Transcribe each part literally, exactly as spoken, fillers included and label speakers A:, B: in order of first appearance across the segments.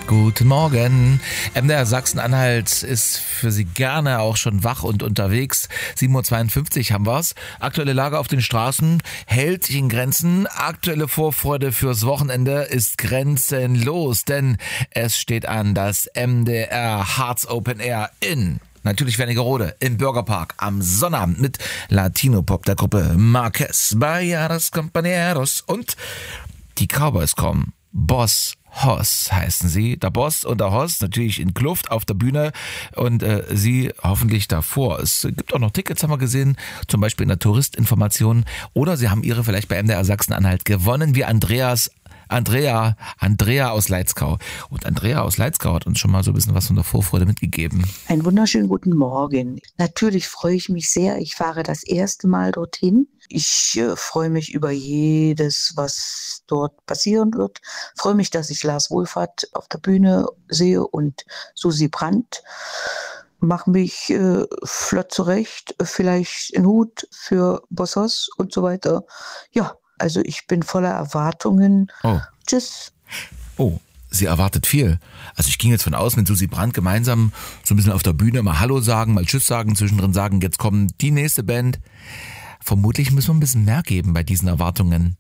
A: Guten Morgen. M D R Sachsen-Anhalt ist für Sie gerne auch schon wach und unterwegs. sieben Uhr zweiundfünfzig haben wir's. Aktuelle Lage auf den Straßen hält sich in Grenzen. Aktuelle Vorfreude fürs Wochenende ist grenzenlos, denn es steht an das M D R Harz Open Air in natürlich Wernigerode im Bürgerpark am Sonnabend mit Latino-Pop der Gruppe Marquez, Bayadas Compañeros und die Cowboys kommen. Boss Hoss heißen sie. Der Boss und der Hoss natürlich in Kluft auf der Bühne und äh, sie hoffentlich davor. Es gibt auch noch Tickets, haben wir gesehen, zum Beispiel in der Touristinformation. Oder sie haben ihre vielleicht bei M D R Sachsen-Anhalt gewonnen, wie Andreas Andrea, Andrea aus Leitzkau. Und Andrea aus Leitzkau hat uns schon mal so ein bisschen was von der Vorfreude mitgegeben.
B: Einen wunderschönen guten Morgen. Natürlich freue ich mich sehr. Ich fahre das erste Mal dorthin. Ich äh, freue mich über jedes, was dort passieren wird. Ich freue mich, dass ich Lars Wohlfahrt auf der Bühne sehe und Susi Brandt. Mach mich äh, flott zurecht, vielleicht einen Hut für Bossos und so weiter. Ja, also ich bin voller Erwartungen.
A: Oh.
B: Tschüss.
A: Oh, sie erwartet viel. Also ich ging jetzt von aus mit Susi Brandt gemeinsam so ein bisschen auf der Bühne mal Hallo sagen, mal Tschüss sagen, zwischendrin sagen, jetzt kommt die nächste Band. Vermutlich müssen wir ein bisschen mehr geben bei diesen Erwartungen.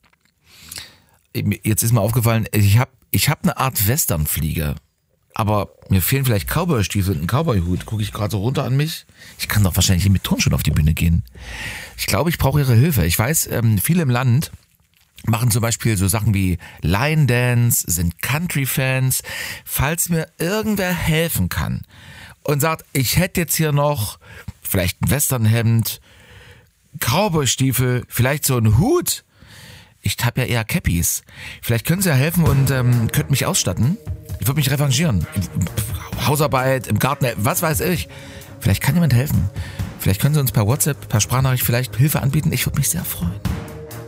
A: Jetzt ist mir aufgefallen, ich habe ich hab eine Art Westernfliege. Aber mir fehlen vielleicht Cowboy-Stiefel und ein Cowboy-Hut. Gucke ich gerade so runter an mich. Ich kann doch wahrscheinlich mit Turnschuhen auf die Bühne gehen. Ich glaube, ich brauche Ihre Hilfe. Ich weiß, ähm, viele im Land machen zum Beispiel so Sachen wie Line Dance, sind Country-Fans. Falls mir irgendwer helfen kann und sagt, ich hätte jetzt hier noch vielleicht ein Westernhemd, Cowboy-Stiefel, vielleicht so einen Hut. Ich habe ja eher Cappies. Vielleicht können Sie ja helfen und ähm, könnten mich ausstatten. Ich würde mich revanchieren. Hausarbeit, im Garten, was weiß ich. Vielleicht kann jemand helfen. Vielleicht können Sie uns per WhatsApp, per Sprachnachricht vielleicht Hilfe anbieten. Ich würde mich sehr freuen.